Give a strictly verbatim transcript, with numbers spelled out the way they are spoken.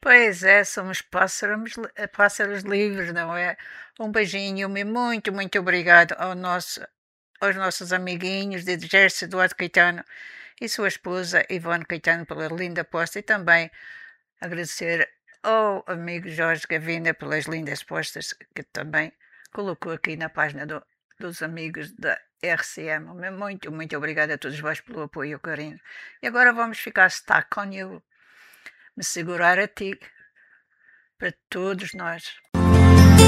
Pois é, somos pássaros, li- eh, pássaros livres, não é? Um beijinho e muito, muito obrigado ao nosso, aos nossos amiguinhos de Gerson Eduardo Caetano e sua esposa Ivone Caetano pela linda posta e também agradecer ao amigo Jorge Gavina pelas lindas postas que também colocou aqui na página do- dos amigos da R C M. Muito, muito obrigada a todos vós pelo apoio e o carinho. E agora vamos ficar stuck on you, me segurar a ti, para todos nós.